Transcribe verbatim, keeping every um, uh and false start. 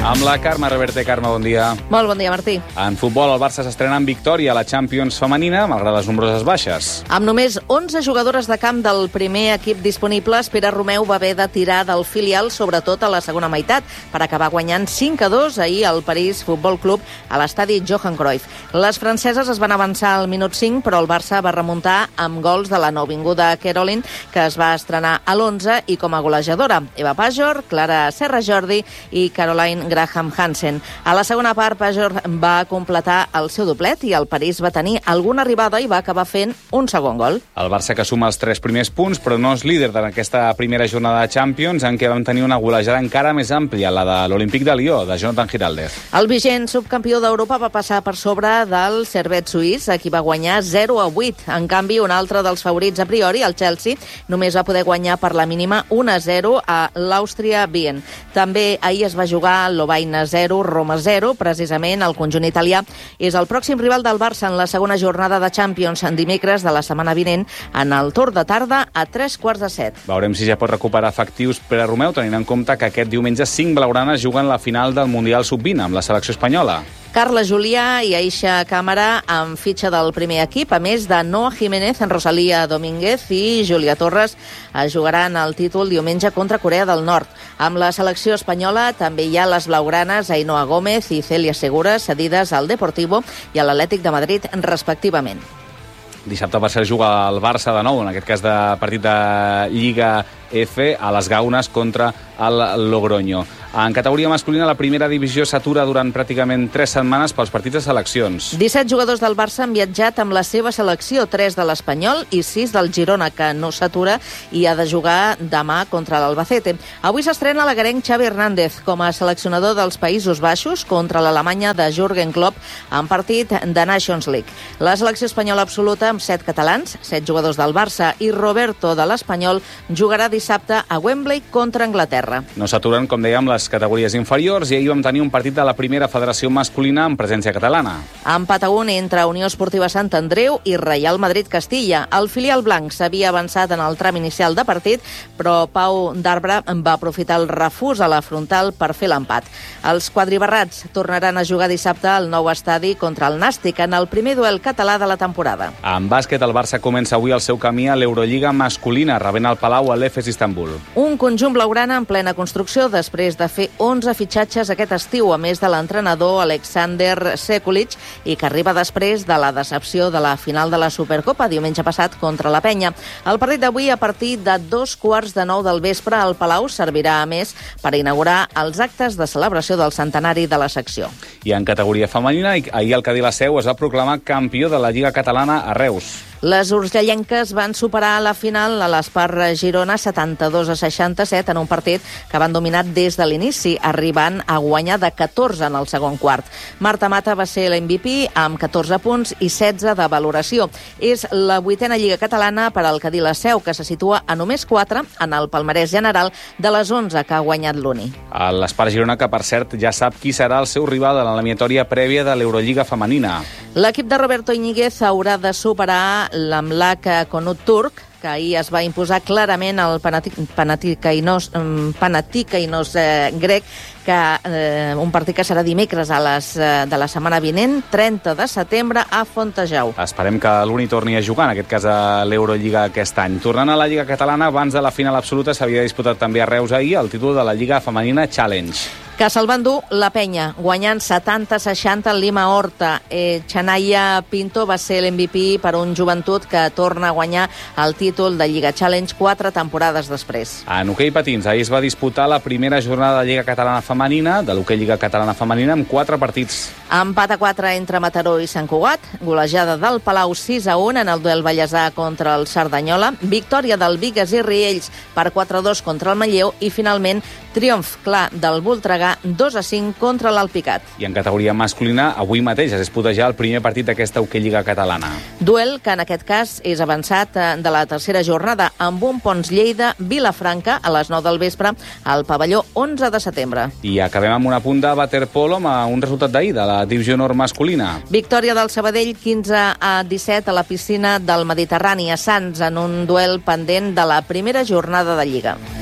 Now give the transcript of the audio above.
Amb la Carme Reverte. Carme, bon dia. Molt bon dia, Martí. En futbol, el Barça s'estrena en victòria a la Champions femenina, malgrat les nombroses baixes. Amb només onze jugadores de camp del primer equip disponibles, Pere Romeu va haver de tirar del filial, sobretot a la segona meitat, per acabar guanyant cinc a dos ahir al París Futbol Club a l'estadi Johan Cruyff. Les franceses es van avançar al minut cinc, però el Barça va remuntar amb gols de la nouvinguda Caroline, que es va estrenar a l'onze i com a golejadora. Eva Pajor, Clara Serra Jordi i Caroline Graham Hansen. A la segona part, Pajor va completar el seu doblet i el París va tenir alguna arribada i va acabar fent un segon gol. El Barça que suma els tres primers punts, però no és líder d'aquesta primera jornada de Champions, en què vam tenir una golejada encara més àmplia, la de l'Olímpic de Lió, de Jonathan Giraldez. El vigent subcampió d'Europa va passar per sobre del Servette suís, a qui va guanyar zero a vuit. En canvi, un altre dels favorits a priori, el Chelsea, només va poder guanyar per la mínima un a zero a l'Àustria Wien. També ahir es va jugar Lovaina zero, Roma zero. Precisament el conjunt italià és el pròxim rival del Barça en la segona jornada de Champions en dimecres de la setmana vinent en el torn de tarda a tres quarts de set. Veurem si ja pot recuperar efectius Pere Romeu, tenint en compte que aquest diumenge cinc blaugranes juguen la final del Mundial sub vint amb la selecció espanyola. Carla Julià i Aisha Càmara amb fitxa del primer equip, a més de Noa Jiménez, Rosalía Domínguez i Júlia Torres jugaran el títol diumenge contra Corea del Nord. Amb la selecció espanyola també hi ha les blaugranes Ainhoa Gómez i Cèlia Segura, cedides al Deportivo i a l'Atlètic de Madrid, respectivament. Dissabte va ser jugar el Barça de nou, en aquest cas de partit de Lliga F, a les Gaunes contra el Logroño. En categoria masculina, la primera divisió s'atura durant pràcticament tres setmanes pels partits de seleccions. disset jugadors del Barça han viatjat amb la seva selecció, tres de l'Espanyol i sis del Girona, que no s'atura i ha de jugar demà contra l'Albacete. Avui s'estrena l'agarenc Xavi Hernández com a seleccionador dels Països Baixos contra l'Alemanya de Jürgen Klopp en partit de Nations League. La selecció espanyola absoluta, amb set catalans, set jugadors del Barça i Roberto de l'Espanyol, jugarà dissabte a Wembley contra Anglaterra. No s'aturen, com dèiem, les categories inferiors i ahir vam tenir un partit de la primera federació masculina amb presència catalana. Empat a un entre Unió Esportiva Sant Andreu i Reial Madrid Castilla. El filial blanc s'havia avançat en el tram inicial de partit, però Pau d'Arbre va aprofitar el refús a la frontal per fer l'empat. Els quadribarrats tornaran a jugar dissabte al nou estadi contra el Nàstic en el primer duel català de la temporada. En bàsquet, el Barça comença avui el seu camí a l'Eurolliga masculina, rebent el Palau a l'Efes Istanbul. Un conjunt blaugrana en plena construcció després de fer onze fitxatges aquest estiu, a més de l'entrenador Alexander Sekulic, i que arriba després de la decepció de la final de la Supercopa diumenge passat contra la Penya. El partit d'avui, a partir de dos quarts de nou del vespre al Palau, servirà a més per inaugurar els actes de celebració del centenari de la secció. I en categoria femenina, ahir el Cadí la Seu es va proclamar campió de la Lliga Catalana a Reus. Les urgellenques van superar a la final a l'Espar Girona setanta-dos a seixanta-set en un partit que van dominar des de l'inici, arribant a guanyar de catorze en el segon quart. Marta Mata va ser l'M V P amb catorze punts i setze de valoració. És la vuitena Lliga Catalana per al Cadí la Seu, que se situa a només quatre en el palmarès general de les onze que ha guanyat l'Uni. L'Espar Girona, que per cert ja sap qui serà el seu rival en l'eliminatòria prèvia de l'Eurolliga femenina. L'equip de Roberto Íñiguez haurà de superar l'Amlak Konut turc, que ahir es va imposar clarament el Panathinaikos Panathinaikos eh, grec, que eh, un partit que serà dimecres a les, eh, de la setmana vinent, trenta de setembre, a Fontejau. Esperem que l'Uni torni a jugar, en aquest cas a l'Eurolliga aquest any. Tornant a la Lliga Catalana, abans de la final absoluta s'havia disputat també a Reus ahir el títol de la Lliga Femenina Challenge, que se'l va endur la Penya, guanyant setanta a seixanta el Lima Horta. Eh, Chanaya Pinto va ser l'M V P per un joventut que torna a guanyar el títol de Lliga Challenge quatre temporades després. En hoquei patins, ahir es va disputar la primera jornada de Lliga Catalana Femenina, de l'hoquei Lliga Catalana Femenina, amb quatre partits. Empat a quatre entre Mataró i Sant Cugat, golejada del Palau sis a un en el duel ballesà contra el Cerdanyola, victòria del Bigues i Riells per quatre a dos contra el Manlleu i, finalment, triomf clar del Voltregà dos a cinc contra l'Alpicat. I en categoria masculina, avui mateix es disputa ja el primer partit d'aquesta hoquei Lliga Catalana. Duel que en aquest cas és avançat de la tercera jornada amb un Pons Lleida Vilafranca a les nou del vespre al pavelló onze de setembre. I acabem amb una punta de waterpolo amb un resultat d'ahir de la divisió nord masculina. Victòria del Sabadell quinze a disset a la piscina del Mediterrani a Sants en un duel pendent de la primera jornada de Lliga.